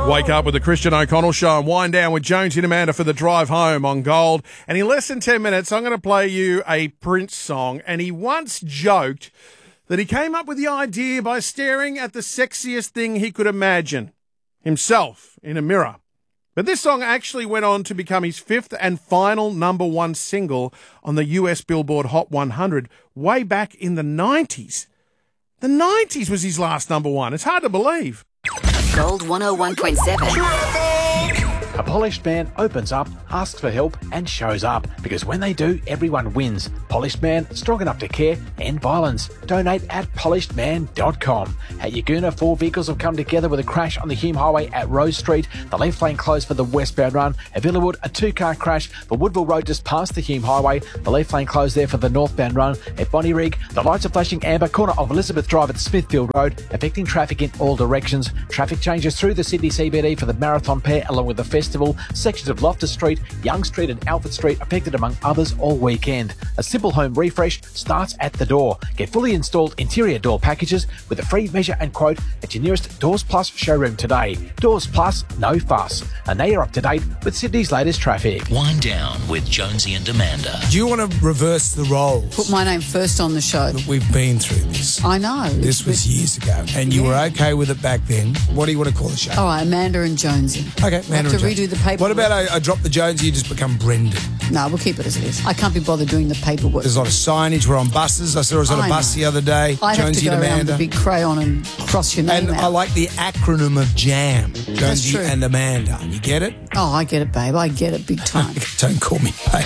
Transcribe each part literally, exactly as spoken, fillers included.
Wake up with the Christian O'Connell Show and wind down with Jonesy and Amanda for the drive home on Gold. And in less than ten minutes, I'm going to play you a Prince song. And he once joked that he came up with the idea by staring at the sexiest thing he could imagine, himself, in a mirror. But this song actually went on to become his fifth and final number one single on the U S Billboard Hot one hundred way back in the nineties. The nineties was his last number one. It's hard to believe. Gold one oh one point seven. A polished man opens up, asks for help, and shows up. Because when they do, everyone wins. Polished Man, strong enough to care, end violence. Donate at polished man dot com. At Yagoona, four vehicles have come together with a crash on the Hume Highway at Rose Street. The left lane closed for the westbound run. At Villawood, a two-car crash for Woodville Road just past the Hume Highway. The left lane closed there for the northbound run. At Bonnyrigg, the lights are flashing amber, corner of Elizabeth Drive at Smithfield Road, affecting traffic in all directions. Traffic changes through the Sydney C B D for the Marathon Pair along with the festival. Sections of Loftus Street, Young Street and Alfred Street affected among others all weekend. A simple home refresh starts at the door. Get fully installed interior door packages with a free measure and quote at your nearest Doors Plus showroom today. Doors Plus, no fuss. And they are up to date with Sydney's latest traffic. Wind down with Jonesy and Amanda. Do you want to reverse the roles? Put my name first on the show. We've been through this. I know. This was years ago. And you Yeah. were okay with it back then. What do you want to call the show? All right, Amanda and Jonesy. Okay, We have Amanda to and Jonesy. redo the paperwork. What about I, I drop the Jonesy, you just become Brendan? No, we'll keep it as it is. I can't be bothered doing the paperwork. There's a lot of signage. We're on buses. I saw us on a I bus know. the other day. I have to Jonesy go and around Amanda. with a big crayon and cross your name And out. I like the acronym of JAM. Jonesy true. and Amanda. You get it? Oh, I get it, babe. I get it big time. Don't call me babe.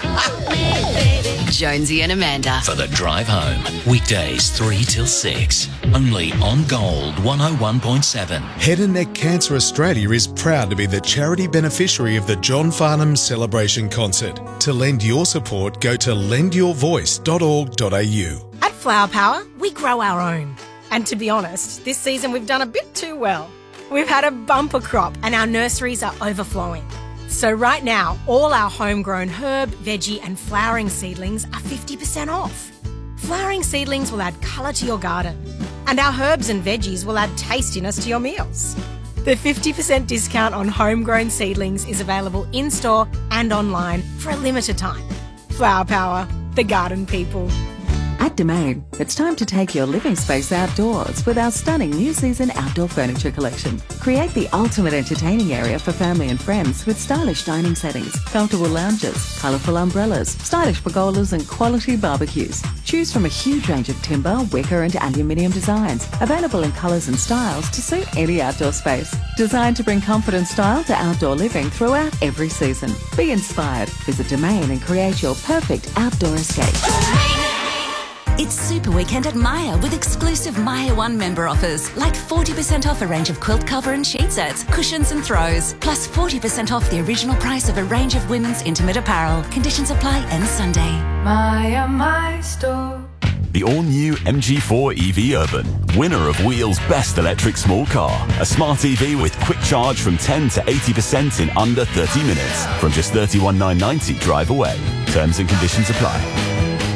Jonesy and Amanda. For the drive home. Weekdays three till six. Only on Gold one oh one point seven. Head and Neck Cancer Australia is proud to be the charity beneficiary of the John Farnham Celebration Concert. To lend your support, go to lend your voice dot org dot a u. At Flower Power, we grow our own. And to be honest, this season we've done a bit too well. We've had a bumper crop and our nurseries are overflowing. So right now, all our homegrown herb, veggie and flowering seedlings are fifty percent off. Flowering seedlings will add colour to your garden, and our herbs and veggies will add tastiness to your meals. The fifty percent discount on homegrown seedlings is available in-store and online for a limited time. Flower Power, the garden people. At Domain, it's time to take your living space outdoors with our stunning new season outdoor furniture collection. Create the ultimate entertaining area for family and friends with stylish dining settings, comfortable lounges, colourful umbrellas, stylish pergolas and quality barbecues. Choose from a huge range of timber, wicker and aluminium designs, available in colours and styles to suit any outdoor space. Designed to bring comfort and style to outdoor living throughout every season. Be inspired. Visit Domain and create your perfect outdoor escape. It's Super Weekend at Myer with exclusive Myer One member offers, like forty percent off a range of quilt cover and sheet sets, cushions and throws, plus forty percent off the original price of a range of women's intimate apparel. Conditions apply end Sunday. Myer, my store. The all-new M G four E V Urban, winner of Wheel's Best Electric Small Car. A smart E V with quick charge from ten to eighty percent in under thirty minutes. From just thirty-one thousand nine hundred ninety drive away. Terms and conditions apply.